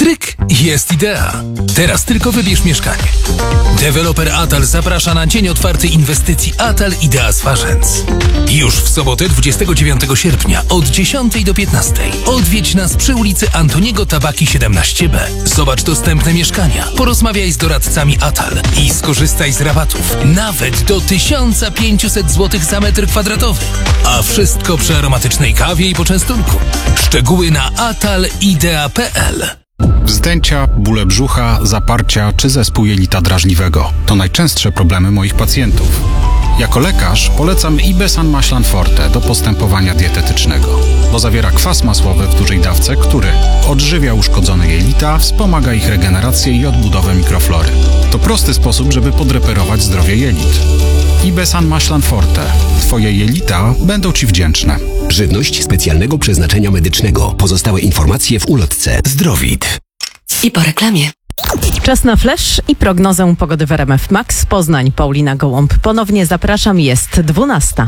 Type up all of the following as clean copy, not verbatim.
Pstryk, jest idea. Teraz tylko wybierz mieszkanie. Deweloper Atal zaprasza na dzień otwarty inwestycji Atal Idea Swarzędz. Już w sobotę 29 sierpnia od 10 do 15 odwiedź nas przy ulicy Antoniego Tabaki 17b. Zobacz dostępne mieszkania, porozmawiaj z doradcami Atal i skorzystaj z rabatów nawet do 1500 zł za metr kwadratowy. A wszystko przy aromatycznej kawie i poczęstunku. Szczegóły na atalidea.pl. Wzdęcia, bóle brzucha, zaparcia czy zespół jelita drażliwego to najczęstsze problemy moich pacjentów. Jako lekarz polecam Ibesan Maślan Forte do postępowania dietetycznego, bo zawiera kwas masłowy w dużej dawce, który odżywia uszkodzone jelita, wspomaga ich regenerację i odbudowę mikroflory. To prosty sposób, żeby podreperować zdrowie jelit. Ibesan Maślan Forte. Twoje jelita będą Ci wdzięczne. Żywność specjalnego przeznaczenia medycznego. Pozostałe informacje w ulotce. Zdrowit. I po reklamie. Czas na flash i prognozę pogody w RMF Max. Poznań, Paulina Gołąb. Ponownie zapraszam, jest 12.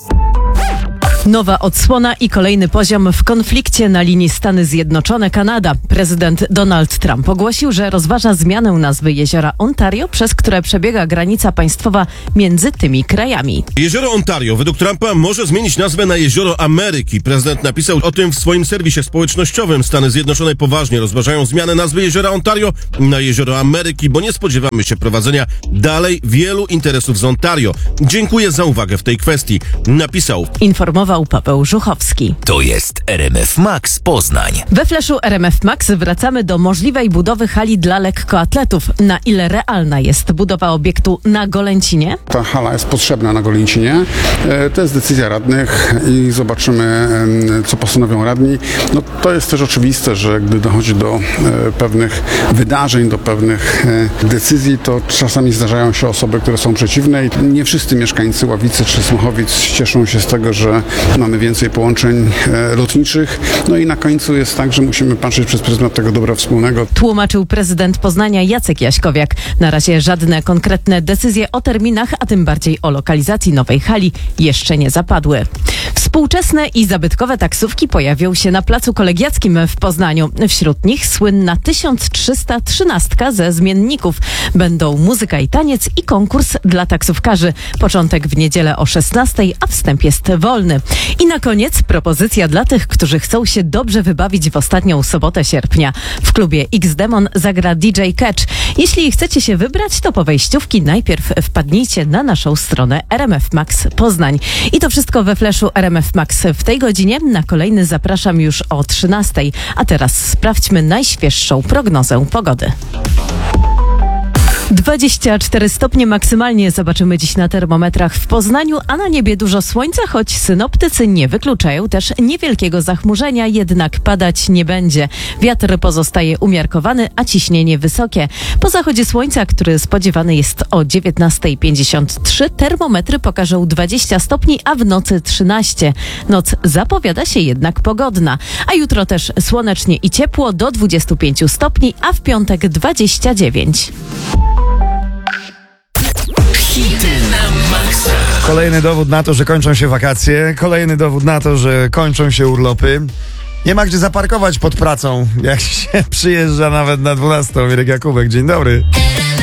Nowa odsłona i kolejny poziom w konflikcie na linii Stany Zjednoczone-Kanada. Prezydent Donald Trump ogłosił, że rozważa zmianę nazwy jeziora Ontario, przez które przebiega granica państwowa między tymi krajami. Jezioro Ontario według Trumpa może zmienić nazwę na Jezioro Ameryki. Prezydent napisał o tym w swoim serwisie społecznościowym. Stany Zjednoczone poważnie rozważają zmianę nazwy Jeziora Ontario na Jezioro Ameryki, bo nie spodziewamy się prowadzenia dalej wielu interesów z Ontario. Dziękuję za uwagę w tej kwestii, napisał. Informował Paweł Żuchowski. To jest RMF Max Poznań. We Flashu RMF Max wracamy do możliwej budowy hali dla lekkoatletów. Na ile realna jest budowa obiektu na Golęcinie? Ta hala jest potrzebna na Golęcinie. To jest decyzja radnych i zobaczymy, co postanowią radni. No, to jest też oczywiste, że gdy dochodzi do pewnych wydarzeń, do pewnych decyzji, to czasami zdarzają się osoby, które są przeciwne i nie wszyscy mieszkańcy Ławicy czy Smochowic cieszą się z tego, że mamy więcej połączeń lotniczych. No i na końcu jest tak, że musimy patrzeć przez pryzmat tego dobra wspólnego. Tłumaczył prezydent Poznania Jacek Jaśkowiak. Na razie żadne konkretne decyzje o terminach, a tym bardziej o lokalizacji nowej hali jeszcze nie zapadły. Współczesne i zabytkowe taksówki pojawią się na Placu Kolegiackim w Poznaniu. Wśród nich słynna 1313 ze zmienników. Będą muzyka i taniec i konkurs dla taksówkarzy. Początek w niedzielę o 16, a wstęp jest wolny. I na koniec propozycja dla tych, którzy chcą się dobrze wybawić w ostatnią sobotę sierpnia. W klubie X-Demon zagra DJ Catch. Jeśli chcecie się wybrać, to po wejściówki najpierw wpadnijcie na naszą stronę RMF Max Poznań. I to wszystko we Flashu RMF Max w tej godzinie. Na kolejny zapraszam już o 13. A teraz sprawdźmy najświeższą prognozę pogody. 24 stopnie maksymalnie zobaczymy dziś na termometrach w Poznaniu, a na niebie dużo słońca, choć synoptycy nie wykluczają też niewielkiego zachmurzenia, jednak padać nie będzie. Wiatr pozostaje umiarkowany, a ciśnienie wysokie. Po zachodzie słońca, który spodziewany jest o 19:53, termometry pokażą 20 stopni, a w nocy 13. Noc zapowiada się jednak pogodna, a jutro też słonecznie i ciepło do 25 stopni, a w piątek 29. Kolejny dowód na to, że kończą się wakacje. Kolejny dowód na to, że kończą się urlopy. Nie ma gdzie zaparkować pod pracą, jak się przyjeżdża nawet na 12. Mirek Jakubek, dzień dobry.